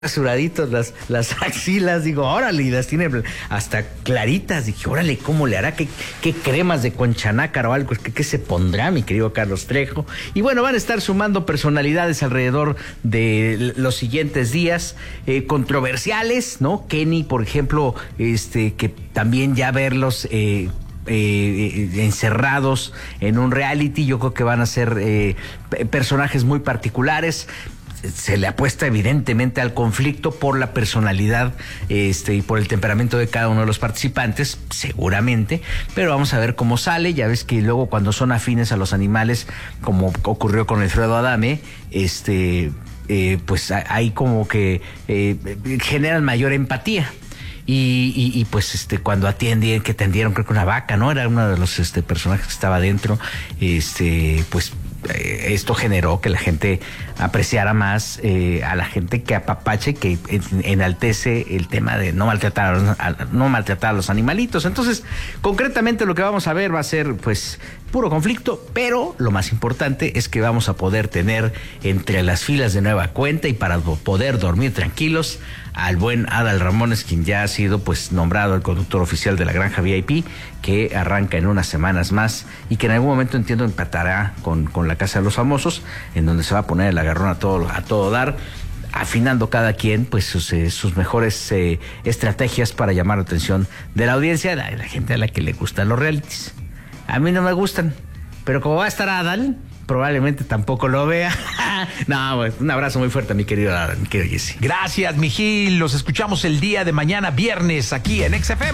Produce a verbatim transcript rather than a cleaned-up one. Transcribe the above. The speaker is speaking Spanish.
rasuraditos las, las axilas, digo, órale, y las tiene hasta claritas, dije, órale, ¿cómo le hará? ¿Qué, qué cremas de conchanácar o algo? ¿Qué, qué se pondrá, mi querido Carlos Trejo? Y bueno, van a estar sumando personalidades alrededor de los siguientes días, eh, controversiales, ¿no? Kenny, por ejemplo, este, que también ya verlos... Eh, Eh, eh, encerrados en un reality, yo creo que van a ser eh, personajes muy particulares. Se le apuesta evidentemente al conflicto por la personalidad este, y por el temperamento de cada uno de los participantes, seguramente, pero vamos a ver cómo sale. Ya ves que luego cuando son afines a los animales, como ocurrió con Alfredo Adame, este, eh, pues hay como que eh, generan mayor empatía. Y, y, y pues este cuando atienden, que atendieron creo que una vaca, ¿no? Era uno de los este personajes que estaba dentro, este pues eh, esto generó que la gente apreciara más eh, a la gente que apapache, que enaltece el tema de no maltratar a, no maltratar a los animalitos. Entonces, concretamente lo que vamos a ver va a ser pues puro conflicto, pero lo más importante es que vamos a poder tener entre las filas de nueva cuenta y para poder dormir tranquilos al buen Adal Ramones, quien ya ha sido pues nombrado el conductor oficial de la Granja V I P, que arranca en unas semanas más y que en algún momento entiendo empatará con, con la Casa de los Famosos, en donde se va a poner el agarrón a todo, a todo dar, afinando cada quien pues sus, eh, sus mejores eh, estrategias para llamar la atención de la audiencia, de la, la gente a la que le gustan los realities. A mí no me gustan, pero como va a estar Adal, probablemente tampoco lo vea. No, pues, un abrazo muy fuerte, mi querido Adal, mi querido Jesse. Gracias, mi Gil. Los escuchamos el día de mañana, viernes, aquí en X F M.